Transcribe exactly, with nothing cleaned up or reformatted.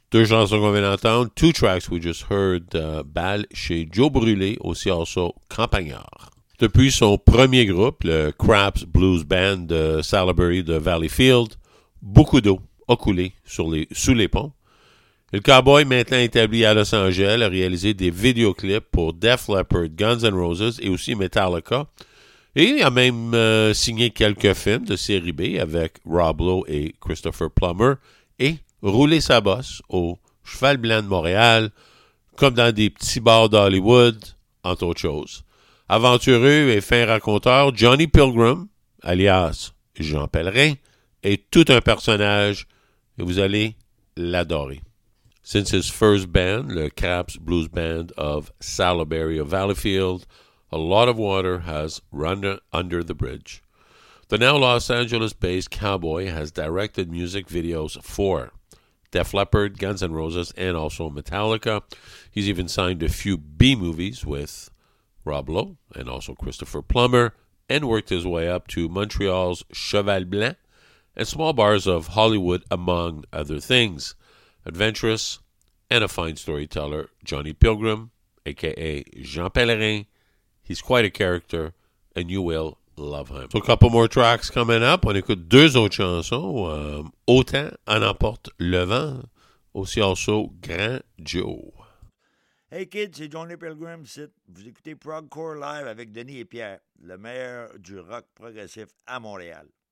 Deux chansons qu'on vient d'entendre. Two tracks we just heard. Uh, Bal chez Joe Brûlé, aussi also Campagnard. Depuis son premier groupe, le Craps Blues Band de Salaberry de Valleyfield, beaucoup d'eau a coulé sur les, sous les ponts. Et le cowboy, maintenant établi à Los Angeles, a réalisé des vidéoclips pour Def Leppard, Guns N' Roses et aussi Metallica. Et il a même euh, signé quelques films de série B avec Rob Lowe et Christopher Plummer et roulé sa bosse au Cheval Blanc de Montréal, comme dans des petits bars d'Hollywood, entre autres choses. Aventureux et fin raconteur, Johnny Pilgrim, alias Jean Pellerin, est tout un personnage et vous allez l'adorer. Since his first band, the Craps Blues Band of Salaberry of Valleyfield, a lot of water has run under the bridge. The now Los Angeles-based cowboy has directed music videos for Def Leppard, Guns N' Roses, and also Metallica. He's even signed a few B-movies with Rob Lowe and also Christopher Plummer, and worked his way up to Montreal's Cheval Blanc and small bars of Hollywood, among other things. Adventurous and a fine storyteller, Johnny Pilgrim, a k a. Jean Pellerin. He's quite a character, and you will love him. So a couple more tracks coming up. On écoute deux autres chansons. Um, Autant en emporte le vent, aussi also Grand Joe. Hey kids, c'est Johnny Pilgrim ici. Vous écoutez Progcore Live avec Denis et Pierre, le meilleur du rock progressif à Montréal.